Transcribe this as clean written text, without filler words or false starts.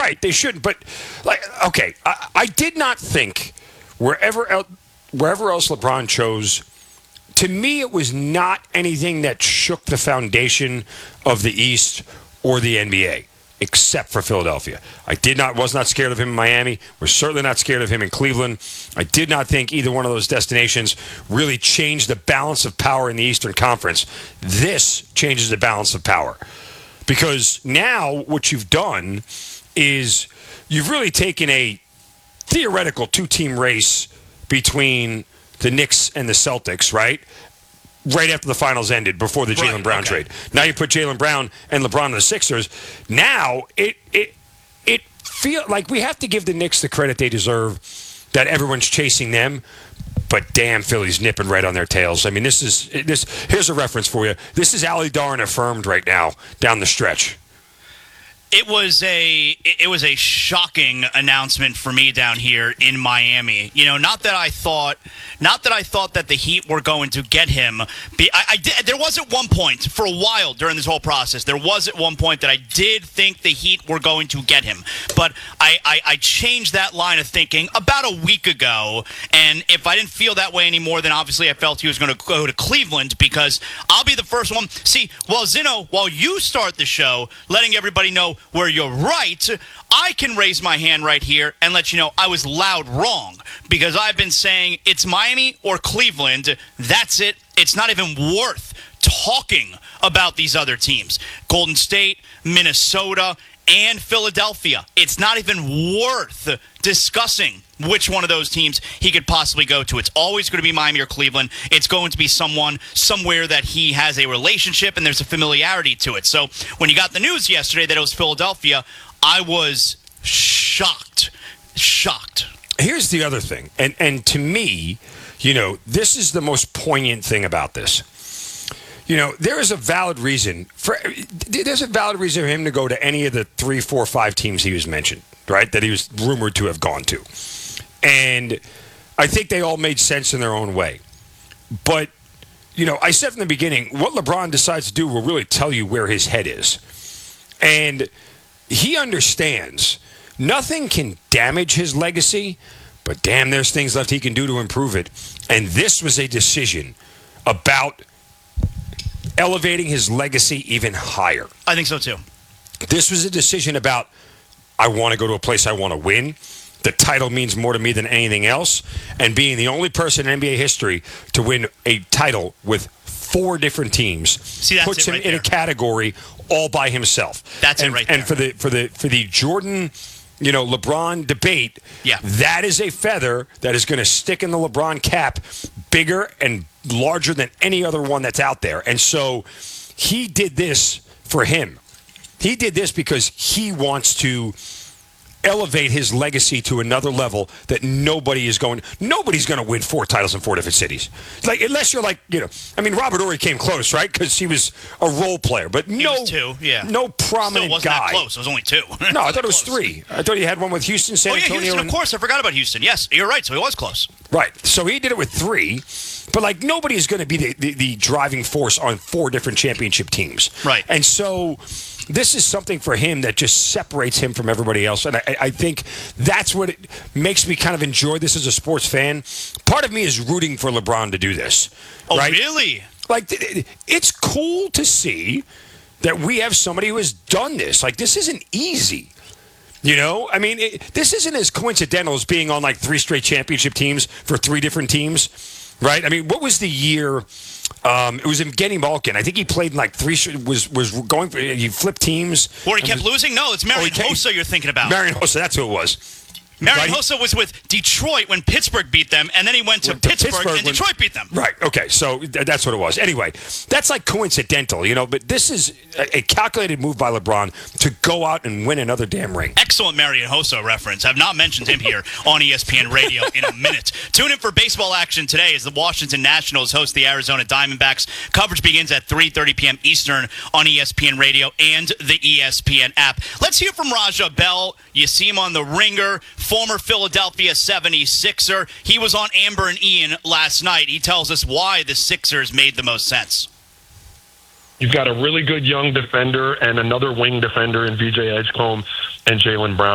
right. They shouldn't. But, okay, I did not think wherever else LeBron chose, to me it was not anything that shook the foundation of the East or the NBA, except for Philadelphia. Was not scared of him in Miami. We're certainly not scared of him in Cleveland. I did not think either one of those destinations really changed the balance of power in the Eastern Conference. This changes the balance of power. Because now what you've done is you've really taken a theoretical two-team race between the Knicks and the Celtics, right? Right after the finals ended, before the Jaylen Brown trade. Now you put Jaylen Brown and LeBron in the Sixers. Now it feels like we have to give the Knicks the credit they deserve, that everyone's chasing them. But damn, Philly's nipping right on their tails. I mean, here's a reference for you. This is Ali Darn affirmed right now down the stretch. It was a shocking announcement for me down here in Miami. You know, not that I thought that the Heat were going to get him. There was at one point, for a while during this whole process, there was at one point that I did think the Heat were going to get him. But I changed that line of thinking about a week ago. And if I didn't feel that way anymore, then obviously I felt he was going to go to Cleveland, because I'll be the first one. See, Zeno, while you start the show letting everybody know where you're right, I can raise my hand right here and let you know I was loud wrong, because I've been saying it's Miami or Cleveland. That's it. It's not even worth talking about these other teams. Golden State, Minnesota, and Philadelphia. It's not even worth discussing which one of those teams he could possibly go to. It's always going to be Miami or Cleveland. It's going to be somewhere that he has a relationship and there's a familiarity to it. So when you got the news yesterday that it was Philadelphia, I was shocked. Here's the other thing, and to me, this is the most poignant thing about this. There is a valid reason for him to go to any of the 3, 4, 5 teams he was mentioned, right? That he was rumored to have gone to. And I think they all made sense in their own way. But, I said from the beginning, what LeBron decides to do will really tell you where his head is. And he understands nothing can damage his legacy, but damn, there's things left he can do to improve it. And this was a decision about elevating his legacy even higher. I think so too. This was a decision about, I want to go to a place I want to win. The title means more to me than anything else. And being the only person in NBA history to win a title with 4 different teams puts him in a category all by himself. That's it right there. And for the Jordan, LeBron debate, that is a feather that is going to stick in the LeBron cap bigger and larger than any other one that's out there. And so he did this for him. He did this because he wants to elevate his legacy to another level that nobody's going to win 4 titles in 4 different cities. Like, unless you're like, Robert Horry came close, right? Because he was a role player, but no 2, yeah. No prominent Still wasn't guy. That close. It was only 2. No, I thought it was 3. I thought you had one with Houston, San Antonio. Houston, of course. I forgot about Houston. Yes, you're right. So he was close. Right. So he did it with 3. But, nobody is going to be the driving force on 4 different championship teams. Right. And so this is something for him that just separates him from everybody else. And I think that's what it makes me kind of enjoy this as a sports fan. Part of me is rooting for LeBron to do this. Oh, right? really? It's cool to see that we have somebody who has done this. This isn't easy. This isn't as coincidental as being on 3 straight championship teams for 3 different teams, right? What was the year? It was Evgeny Malkin. I think he played in 3. Was going for. He flipped teams. Or he kept losing. No, it's Marion Hossa you're thinking about. Marion Hossa, that's who it was. Marion Hossa was with Detroit when Pittsburgh beat them, and then he went to Pittsburgh and Detroit beat them. Right, okay, so that's what it was. Anyway, that's coincidental, but this is a calculated move by LeBron to go out and win another damn ring. Excellent Marion Hossa reference. I've not mentioned him here on ESPN Radio in a minute. Tune in for baseball action today as the Washington Nationals host the Arizona Diamondbacks. Coverage begins at 3:30 p.m. Eastern on ESPN Radio and the ESPN app. Let's hear from Raja Bell. You see him on The Ringer. Former Philadelphia 76er. He was on Amber and Ian last night. He tells us why the Sixers made the most sense. You've got a really good young defender and another wing defender in VJ Edgecombe and Jaylen Brown.